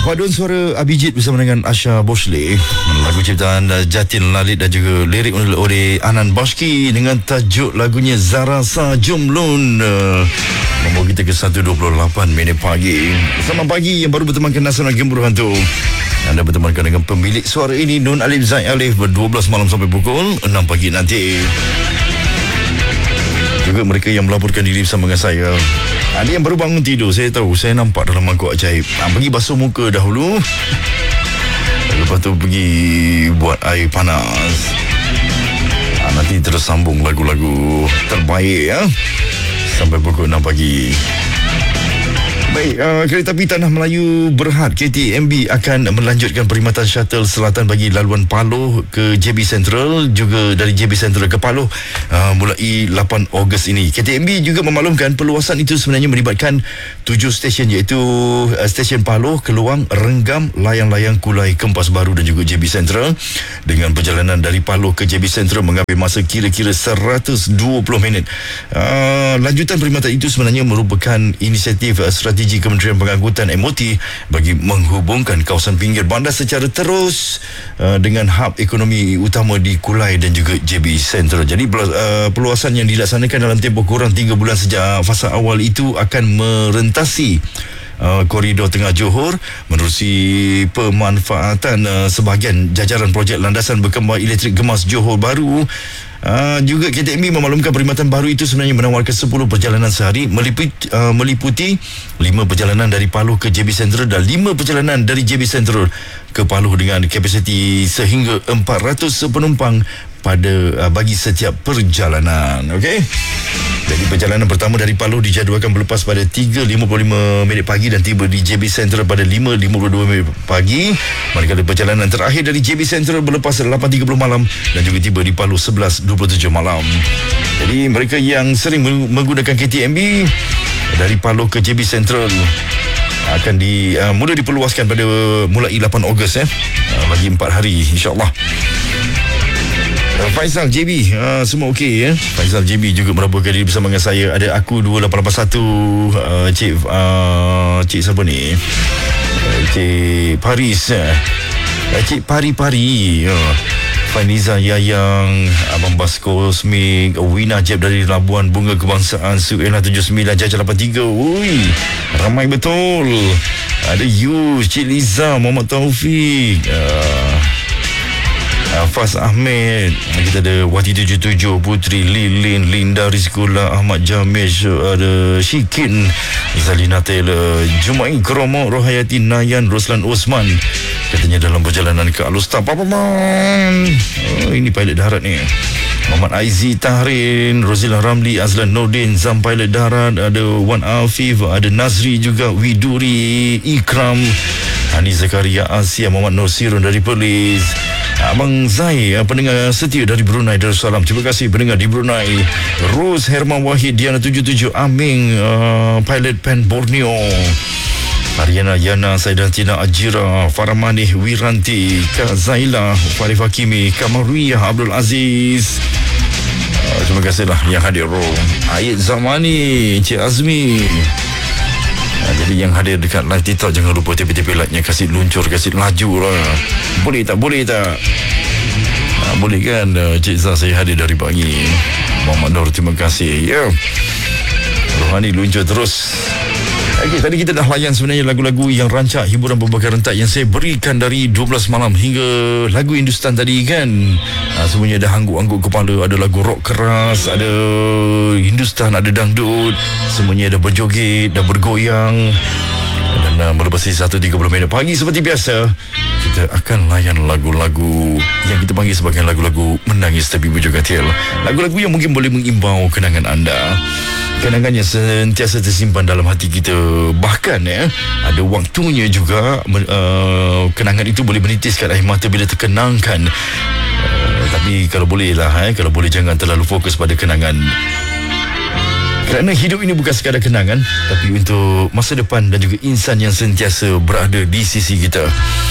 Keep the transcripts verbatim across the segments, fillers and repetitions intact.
Paduan suara Abhijit bersama dengan Asha Boshley, lagu ciptaan Jatin Lalit dan juga lirik oleh Anan Bashki dengan tajuk lagunya Zara Sa Jumlun. Membawa kita ke satu dua puluh lapan minit pagi. Selamat pagi yang baru bertemankan Nasional Gemuruh Hantu. Anda bertemankan dengan pemilik suara ini Nun Alif Zaid Alif dua belas malam sampai pukul enam pagi nanti. Juga mereka yang melaporkan diri bersama dengan saya. Ada yang baru bangun tidur, saya tahu, saya nampak dalam mangkuk ajaib. Ha, pergi basuh muka dahulu, lepas tu pergi buat air panas. Ha, nanti terus sambung lagu-lagu terbaik ya, sampai pukul enam pagi. Baik, uh, kereta api Tanah Melayu Berhad K T M B akan melanjutkan perkhidmatan shuttle selatan bagi laluan Paloh ke J B Central, juga dari J B Central ke Paloh uh, mulai lapan Ogos ini. K T M B juga memaklumkan perluasan itu sebenarnya melibatkan tujuh stesen, iaitu uh, stesen Paloh, Keluang, Renggam, Layang-Layang, Kulai, Kempas Baru dan juga J B Central. Dengan perjalanan dari Paloh ke J B Central mengambil masa kira-kira seratus dua puluh minit. Uh, lanjutan perkhidmatan itu sebenarnya merupakan inisiatif uh, strategi Kementerian Pengangkutan M O T bagi menghubungkan kawasan pinggir bandar secara terus uh, dengan hub ekonomi utama di Kulai dan juga J B Central. Jadi uh, perluasan yang dilaksanakan dalam tempoh kurang tiga bulan sejak fasa awal itu akan merentasi Uh, koridor Tengah Johor, menerusi pemanfaatan uh, sebahagian jajaran projek landasan berkembar elektrik gemas Johor Baru. Uh, juga K T M B memaklumkan perkhidmatan baru itu sebenarnya menawarkan sepuluh perjalanan sehari, meliputi, uh, meliputi lima perjalanan dari Paloh ke J B Central dan lima perjalanan dari J B Central ke Paloh dengan kapasiti sehingga empat ratus penumpang pada uh, bagi setiap perjalanan. Okey. Jadi perjalanan pertama dari Paloh dijadualkan berlepas pada tiga lima puluh lima minit pagi dan tiba di J B Central pada lima lima puluh dua minit pagi. Manakala perjalanan terakhir dari J B Central berlepas lapan tiga puluh malam dan juga tiba di Paloh sebelas dua puluh tujuh malam. Jadi mereka yang sering menggunakan K T M B dari Paloh ke J B Central akan di uh, mula diperluaskan pada mulai lapan Ogos eh uh, bagi empat hari insya-Allah. Faizal J B, uh, semua okey ya. Faizal J B juga meraburkan diri bersama dengan saya. Ada aku dua lapan lapan satu, uh, Cik uh, Cik siapa ni? Uh, Cik Paris, uh, Cik Pari-Pari, uh, Faniza Yayang, Abang Bas Kosmik, Wina Jeb dari Labuan Bunga Kebangsaan, Suela tujuh sembilan, Jajah lapan tiga. Ui, ramai betul. Ada Yus, Cik Liza, Muhammad Taufik, uh, Fas Ahmed, kita ada Wati tujuh tujuh, Putri Lilin, Linda Rizkula, Ahmad Jamish, ada Syikin, Zalina Taylor, Jumai Kromo, Rohayati Nayan, Roslan Osman, katanya dalam perjalanan ke Alustar. Papaman, oh, ini pilot darat ni. Muhammad Aizi Tahrin, Rozila Ramli, Azlan Nordin, Zam pilot darat, ada Wan Afif, ada Nazri juga, Widuri, Ikram, Hani Zakaria Asia, Muhammad Nur Sirun dari Perlis, Abang Zai, pendengar setia dari Brunei Darussalam. Terima kasih pendengar di Brunei. Rose Herman Wahid, Diana tujuh tujuh, Aming, uh, pilot Pen Borneo, Ariana Yana, Saidatina Ajira, Faramanih Wiranti, Kak Zaila, Farif Hakimi, Kamarwiyah Abdul Aziz. Uh, terima kasihlah yang hadir. Ayat Zamani, Cik Azmi. Ha, jadi yang hadir dekat live TikTok, jangan lupa T P T P like-nya, kasih luncur, kasih laju lah. Boleh tak? Boleh tak? Ha, boleh kan? Cik Zah, saya hadir dari pagi. Muhammad Nur, terima kasih. Ya, Rohani luncur terus. Okey, tadi kita dah layan sebenarnya lagu-lagu yang rancak hiburan berbagai rentak yang saya berikan dari dua belas malam hingga lagu Hindustan tadi kan. Ha, semuanya dah angguk-angguk kepala. Ada lagu rock keras, ada Hindustan, ada dangdut. Semuanya dah berjoget, dah bergoyang. Dan uh, melepasi satu tiga puluh minit pagi seperti biasa, kita akan layan lagu-lagu yang kita panggil sebagai lagu-lagu menangis tapi berjoget-joget. Lagu-lagu yang mungkin boleh mengimbau kenangan anda, kenangan yang sentiasa tersimpan dalam hati kita. Bahkan ya, ada waktunya juga uh, kenangan itu boleh menitiskan air mata bila terkenangkan. Uh, tapi kalau boleh lah, eh, kalau boleh jangan terlalu fokus pada kenangan. Kerana hidup ini bukan sekadar kenangan, tapi untuk masa depan dan juga insan yang sentiasa berada di sisi kita.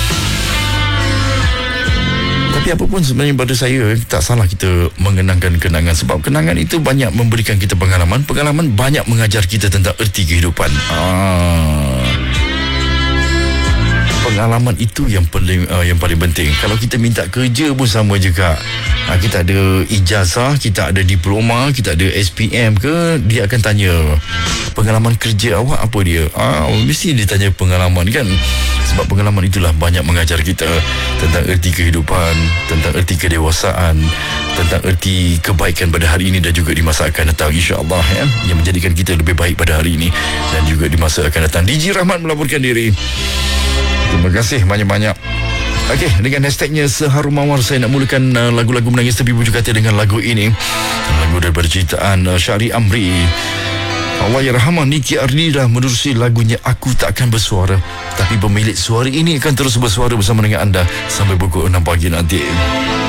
Tapi apa pun sebenarnya pada saya, tak salah kita mengenangkan kenangan. Sebab kenangan itu banyak memberikan kita pengalaman. Pengalaman banyak mengajar kita tentang erti kehidupan. Ah. pengalaman itu yang paling uh, yang paling penting. Kalau kita minta kerja pun sama juga. Uh, kita ada ijazah, kita ada diploma, kita ada S P M ke, dia akan tanya pengalaman kerja awak apa dia. Ah, uh, mesti dia tanya pengalaman kan. Sebab pengalaman itulah banyak mengajar kita tentang erti kehidupan, tentang erti kedewasaan, tentang erti kebaikan pada hari ini dan juga di masa akan datang, insya-Allah, ya, yang menjadikan kita lebih baik pada hari ini dan juga di masa akan datang. D J Rahman melaporkan diri. Terima kasih banyak-banyak. Okey, dengan hashtagnya Seharum Mawar, saya nak mulakan uh, lagu-lagu menangis tepi bujung kata dengan lagu ini. Lagu daripada ciptaan uh, Syahri Amri. Allahyarhamah Niki Ardila menerusi lagunya Aku Takkan Bersuara. Tapi pemilik suara ini akan terus bersuara bersama dengan anda sampai pukul enam pagi nanti.